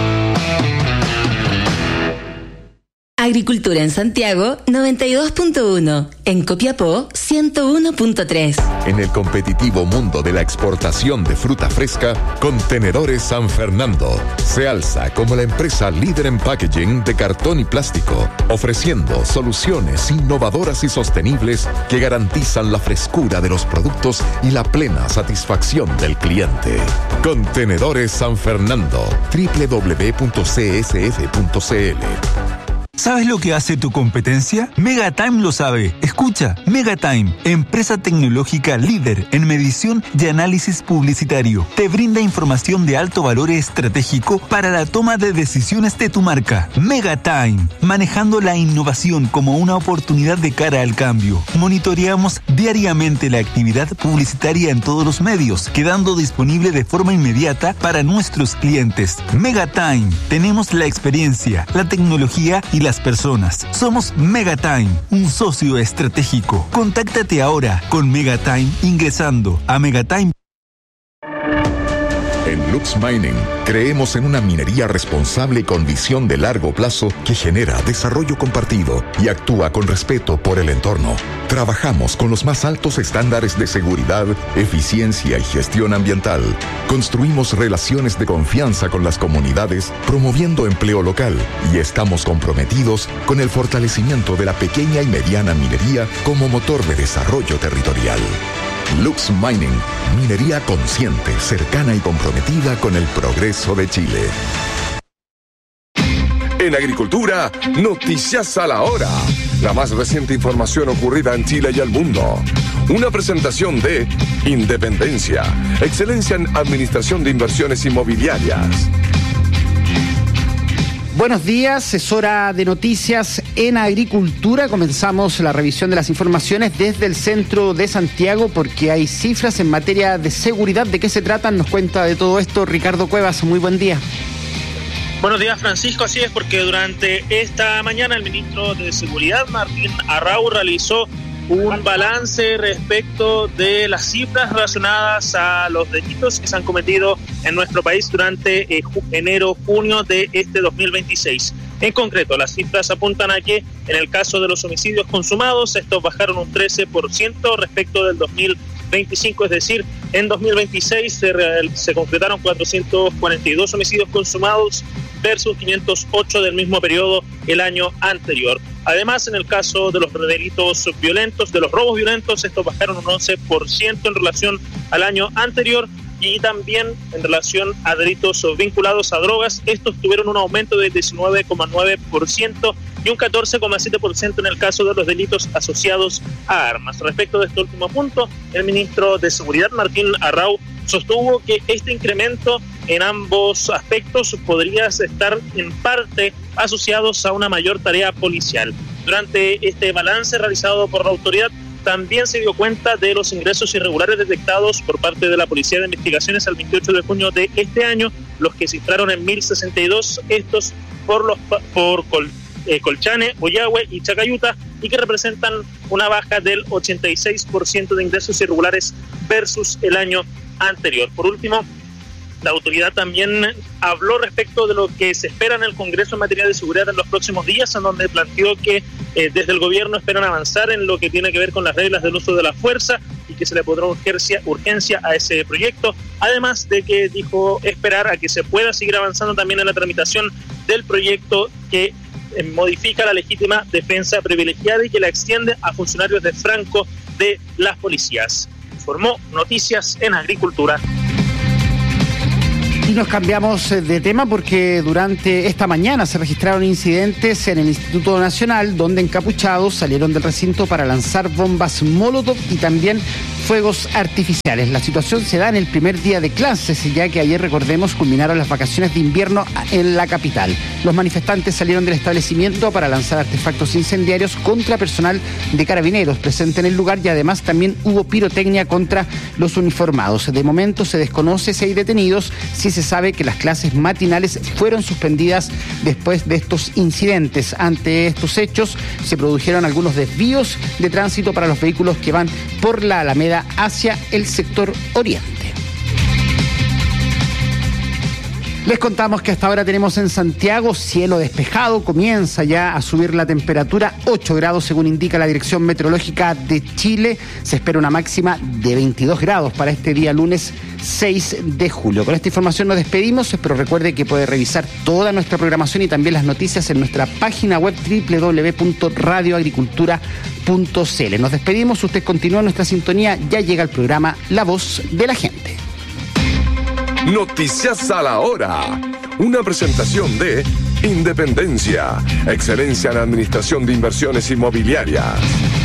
Agricultura en Santiago noventa y dos punto uno, en Copiapó ciento uno punto tres. En el competitivo mundo de la exportación de fruta fresca, Contenedores San Fernando se alza como la empresa líder en packaging de cartón y plástico, ofreciendo soluciones innovadoras y sostenibles que garantizan la frescura de los productos y la plena satisfacción del cliente. Contenedores San Fernando, doble u doble u doble u punto c s f punto c l. ¿Sabes lo que hace tu competencia? Megatime lo sabe. Escucha, Megatime, empresa tecnológica líder en medición y análisis publicitario, te brinda información de alto valor estratégico para la toma de decisiones de tu marca. Megatime, manejando la innovación como una oportunidad de cara al cambio. Monitoreamos diariamente la actividad publicitaria en todos los medios, quedando disponible de forma inmediata para nuestros clientes. Megatime, tenemos la experiencia, la tecnología y las personas. Somos Megatime, un socio estratégico. Contáctate ahora con Megatime ingresando a Megatime. En Lux Mining creemos en una minería responsable con visión de largo plazo que genera desarrollo compartido y actúa con respeto por el entorno. Trabajamos con los más altos estándares de seguridad, eficiencia y gestión ambiental. Construimos relaciones de confianza con las comunidades, promoviendo empleo local, y estamos comprometidos con el fortalecimiento de la pequeña y mediana minería como motor de desarrollo territorial. Lux Mining, minería consciente, cercana y comprometida con el progreso de Chile. En Agricultura, noticias a la hora. La más reciente información ocurrida en Chile y el mundo. Una presentación de Independencia, excelencia en administración de inversiones inmobiliarias. Buenos días, es hora de noticias en Agricultura. Comenzamos la revisión de las informaciones desde el centro de Santiago porque hay cifras en materia de seguridad. ¿De qué se tratan? Nos cuenta de todo esto Ricardo Cuevas. Muy buen día. Buenos días, Francisco. Así es, porque durante esta mañana el ministro de Seguridad, Martín Arrau, realizó un balance respecto de las cifras relacionadas a los delitos que se han cometido en nuestro país durante eh, enero, junio de este dos mil veintiséis. En concreto, las cifras apuntan a que en el caso de los homicidios consumados, estos bajaron un trece por ciento respecto del dos mil veinticinco, es decir, en dos mil veintiséis se, se concretaron cuatrocientos cuarenta y dos homicidios consumados versus quinientos ocho del mismo periodo el año anterior. Además, en el caso de los delitos violentos, de los robos violentos, estos bajaron un once por ciento en relación al año anterior, y también en relación a delitos vinculados a drogas, estos tuvieron un aumento de diecinueve coma nueve por ciento y un catorce coma siete por ciento en el caso de los delitos asociados a armas. Respecto de este último punto, el ministro de Seguridad, Martín Arrau, sostuvo que este incremento en ambos aspectos podría estar en parte asociados a una mayor tarea policial. Durante este balance realizado por la autoridad, también se dio cuenta de los ingresos irregulares detectados por parte de la Policía de Investigaciones al veintiocho de junio de este año, los que cifraron en mil sesenta y dos, estos por los por Col, eh, Colchane, Oyahue y Chacayuta, y que representan una baja del ochenta y seis por ciento de ingresos irregulares versus el año anterior. Por último, la autoridad también habló respecto de lo que se espera en el Congreso en materia de seguridad en los próximos días, en donde planteó que eh, desde el gobierno esperan avanzar en lo que tiene que ver con las reglas del uso de la fuerza y que se le pondrá urgencia, urgencia a ese proyecto, además de que dijo esperar a que se pueda seguir avanzando también en la tramitación del proyecto que eh, modifica la legítima defensa privilegiada y que la extiende a funcionarios de franco de las policías. Informó Noticias en Agricultura. Y nos cambiamos de tema porque durante esta mañana se registraron incidentes en el Instituto Nacional donde encapuchados salieron del recinto para lanzar bombas Molotov y también fuegos artificiales. La situación se da en el primer día de clases, ya que ayer, recordemos, culminaron las vacaciones de invierno en la capital. Los manifestantes salieron del establecimiento para lanzar artefactos incendiarios contra personal de carabineros presente en el lugar y además también hubo pirotecnia contra los uniformados. De momento se desconoce si hay detenidos, si se sabe que las clases matinales fueron suspendidas después de estos incidentes. Ante estos hechos se produjeron algunos desvíos de tránsito para los vehículos que van por la Alameda hacia el sector oriente. Les contamos que hasta ahora tenemos en Santiago cielo despejado, comienza ya a subir la temperatura, ocho grados según indica la Dirección Meteorológica de Chile. Se espera una máxima de veintidós grados para este día lunes seis de julio. Con esta información nos despedimos, pero recuerde que puede revisar toda nuestra programación y también las noticias en nuestra página web doble u doble u doble u punto radio agricultura punto c l. Nos despedimos, usted continúa en nuestra sintonía, ya llega el programa La Voz de la Gente. Noticias a la hora. Una presentación de Independencia, excelencia en administración de inversiones inmobiliarias.